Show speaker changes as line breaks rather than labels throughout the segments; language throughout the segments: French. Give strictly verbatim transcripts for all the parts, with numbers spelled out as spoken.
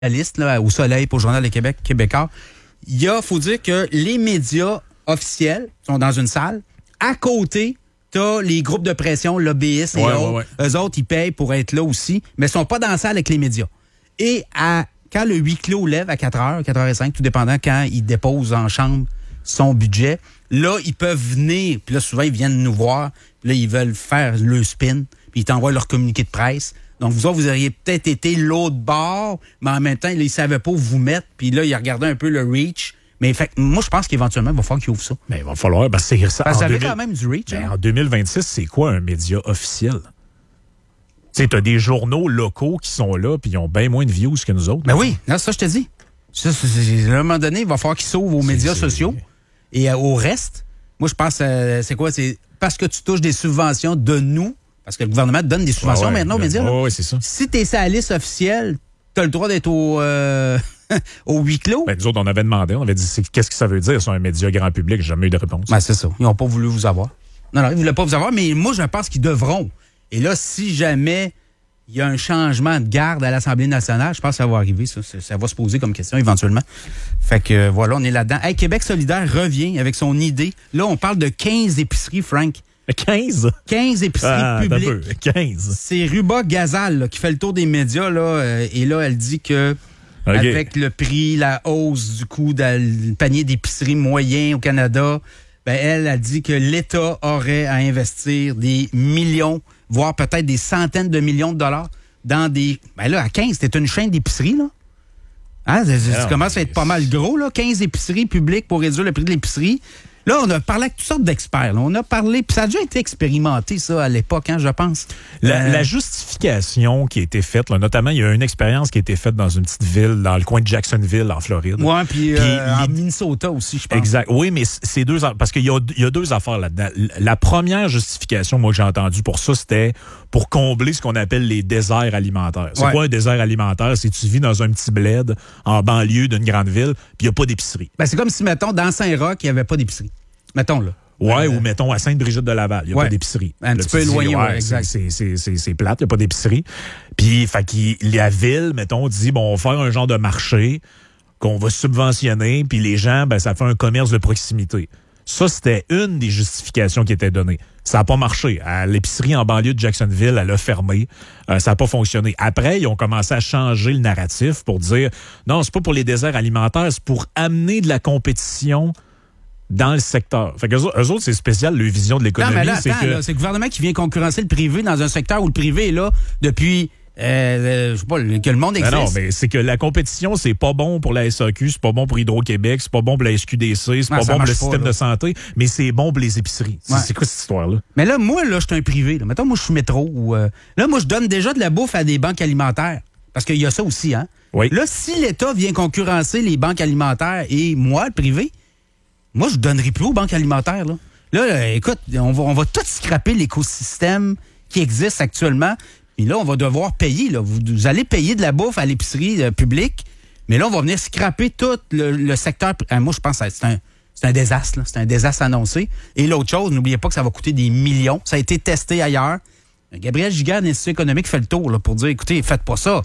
liste là, au Soleil pour le Journal de Québec, Québécois. Il y a, faut dire que les médias officiels sont dans une salle. À côté, t'as les groupes de pression, lobbyistes et
ouais,
autres.
Ouais, ouais.
Eux autres, ils payent pour être là aussi, mais ils sont pas dans la salle avec les médias. Et à, quand le huis clos lève à quatre heures, quatre heures cinq, tout dépendant quand ils déposent en chambre son budget, là, ils peuvent venir, puis là, souvent, ils viennent nous voir, puis là, ils veulent faire le spin, puis ils t'envoient leur communiqué de presse. Donc, vous autres, vous auriez peut-être été l'autre bord, mais en même temps, là, ils ne savaient pas où vous mettre, puis là, ils regardaient un peu le reach. Mais fait, moi, je pense qu'éventuellement, il va falloir qu'ils ouvrent ça.
Mais il va falloir, parce que c'est ça.
Parce que ça avait
deux mille
quand même du reach.
Ben,
hein?
en deux mille vingt-six, c'est quoi un média officiel? Tu sais, t'as des journaux locaux qui sont là, puis ils ont bien moins de views que nous autres.
Ben oui, là, ça, je te dis. Ça, c'est, c'est, à un moment donné, il va falloir qu'ils s'ouvrent aux médias
c'est...
sociaux et euh, au reste. Moi, je pense, euh, c'est quoi? C'est parce que tu touches des subventions de nous, parce que le gouvernement te donne des subventions
ah ouais,
maintenant aux médias.
Oui, ouais, c'est ça.
Si t'es sur la liste officielle, t'as le droit d'être au, euh, au huis clos.
Ben, nous autres, on avait demandé, on avait dit, c'est, qu'est-ce que ça veut dire sur un média grand public? J'ai jamais eu de réponse.
Ben, c'est ça. Ils n'ont pas voulu vous avoir. Non, non, ils ne voulaient pas vous avoir, mais moi, je pense qu'ils devront. Et là, si jamais il y a un changement de garde à l'Assemblée nationale, je pense que ça va arriver, ça. Ça va se poser comme question éventuellement. Fait que euh, voilà, on est là-dedans. Hey, Québec solidaire revient avec son idée. Là, on parle de quinze épiceries, Frank.
quinze?
quinze épiceries
ah,
publiques.
quinze.
C'est Ruba Gazal là, qui fait le tour des médias. Là, euh, et là, elle dit que okay. avec le prix, la hausse du coût du panier d'épicerie moyen au Canada, ben elle a dit que l'État aurait à investir des millions, voire peut-être des centaines de millions de dollars dans des... Ben là, à quinze, c'était une chaîne d'épicerie, là. Hein? Ça commence à être pas mal gros, là. quinze épiceries publiques pour réduire le prix de l'épicerie. Là, on a parlé avec toutes sortes d'experts. Là. On a parlé, puis ça a déjà été expérimenté, ça, à l'époque, hein, je pense.
La,
euh...
la justification qui a été faite, là, notamment, il y a une expérience qui a été faite dans une petite ville, dans le coin de Jacksonville, en Floride.
Oui, puis euh, en Minnesota aussi, je pense.
Exact. Oui, mais c'est deux... Parce qu'il y a, il y a deux affaires là-dedans. La première justification, moi, que j'ai entendue pour ça, c'était pour combler ce qu'on appelle les déserts alimentaires. C'est ouais. quoi un désert alimentaire? C'est que tu vis dans un petit bled, en banlieue d'une grande ville, puis il n'y a pas d'épicerie.
Ben, c'est comme si, mettons, dans Saint-Roch, il n'y avait pas d'épicerie. Mettons, là.
Ouais, euh, ou mettons à Sainte-Brigitte-de-Laval, il n'y a ouais, pas d'épicerie.
Un petit peu éloigné, ouais, exact.
C'est, c'est, c'est, c'est plate, il n'y a pas d'épicerie. Puis, fait qu'il, la ville, mettons, dit, bon, on va faire un genre de marché qu'on va subventionner, puis les gens, ben, ça fait un commerce de proximité. Ça, c'était une des justifications qui était donnée. Ça n'a pas marché. À l'épicerie en banlieue de Jacksonville, elle a fermé. Euh, ça n'a pas fonctionné. Après, ils ont commencé à changer le narratif pour dire, non, c'est pas pour les déserts alimentaires, c'est pour amener de la compétition dans le secteur. Fait que eux, eux autres, c'est spécial, leur vision de l'économie.
Non, mais là,
c'est
attends,
que...
là, c'est le gouvernement qui vient concurrencer le privé dans un secteur où le privé est là depuis, euh, je sais pas, que le monde existe.
Ben non, mais c'est que la compétition, c'est pas bon pour la S A Q, c'est pas bon pour Hydro-Québec, c'est pas bon pour la S Q D C, c'est
non,
pas bon pour le
pas,
système
là.
de santé, mais c'est bon pour les épiceries. Ouais. C'est, c'est quoi cette histoire-là?
Mais là, moi, là, je suis un privé. Là. Mettons, moi, je suis métro. Ou, euh, là, moi, je donne déjà de la bouffe à des banques alimentaires. Parce qu'il y a ça aussi, hein?
Oui.
Là, si l'État vient concurrencer les banques alimentaires et moi, le privé, moi, je ne donnerai plus aux banques alimentaires. Là, là, là écoute, on va, on va tout scraper l'écosystème qui existe actuellement. Et là, on va devoir payer. Là. Vous, vous allez payer de la bouffe à l'épicerie euh, publique, mais là, on va venir scraper tout le, le secteur. Euh, moi, je pense que c'est un, c'est un désastre. Là. C'est un désastre annoncé. Et l'autre chose, n'oubliez pas que ça va coûter des millions. Ça a été testé ailleurs. Gabriel Giguère, de l'Institut économique, fait le tour là, pour dire, écoutez, faites pas ça.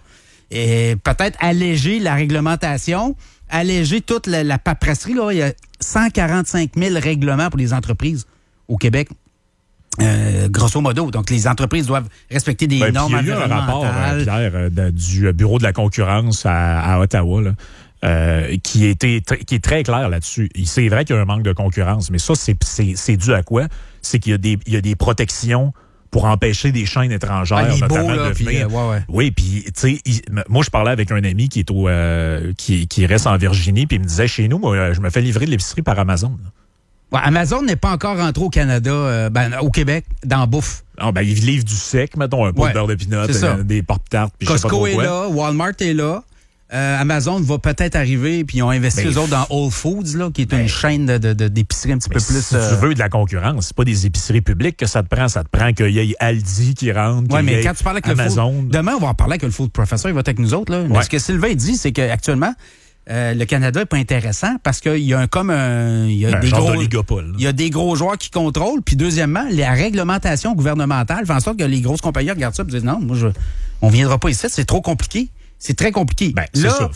Et peut-être alléger la réglementation, alléger toute la, la paperasserie. Là, il y a cent quarante-cinq mille règlements pour les entreprises au Québec, euh, grosso modo. Donc, les entreprises doivent respecter des
ben,
normes
environnementales. Il y a eu un rapport, euh, Pierre, euh, de, du Bureau de la concurrence à, à Ottawa, là, euh, qui, était, t- qui est très clair là-dessus. C'est vrai qu'il y a un manque de concurrence, mais ça, c'est, c'est, c'est dû à quoi? C'est qu'il y a des, il y a des protections pour empêcher des chaînes étrangères,
ah,
notamment,
là,
de
puis,
venir.
Euh, ouais, ouais.
Oui, puis, tu sais, moi, je parlais avec un ami qui est au, euh, qui, qui reste en Virginie, puis il me disait, chez nous, moi, je me fais livrer de l'épicerie par Amazon.
Ouais, Amazon n'est pas encore rentré au Canada, euh, ben, au Québec, dans la bouffe.
Ah, ben, ils livrent du sec, mettons, un pot
ouais,
de beurre de pinot, euh, des pop-tarts, puis je sais pas trop quoi.
Costco est là, Walmart est là. Euh, Amazon va peut-être arriver, puis ils ont investi ben, eux autres dans Whole Foods, là, qui est ben, une chaîne de, de, de, d'épicerie un petit peu plus...
Si
euh...
tu veux de la concurrence, c'est pas des épiceries publiques que ça te prend. Ça te prend qu'il y ait Aldi qui rentre,
ouais,
qu'il
mais
y ait
quand tu parles avec
Amazon.
Le food, demain, on va en parler avec le Food Professor, il va être avec nous autres. Là. Mais ouais. Ce que Sylvain dit, c'est qu'actuellement, euh, le Canada n'est pas intéressant parce qu'il y a un comme un... Il y a
un
des
genre
gros,
d'oligopole.
Il y a des gros joueurs qui contrôlent. Puis deuxièmement, la réglementation gouvernementale fait en sorte que les grosses compagnies regardent ça et disent non, moi, je, on ne viendra pas ici, c'est trop compliqué. C'est très compliqué.
Ben, c'est
là,
ça.